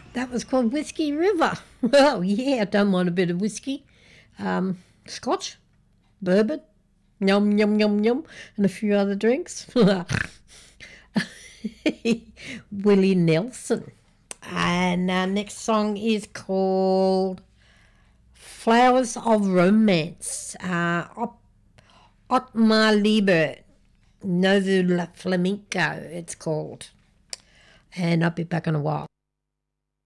That was called Whiskey River. Well, yeah, I don't mind a bit of whiskey. Scotch, bourbon, yum, yum, yum, yum, and a few other drinks. Willie Nelson. And our next song is called Flowers of Romance. Ottmar Liebe, Novo Flamenco, it's called. And I'll be back in a while.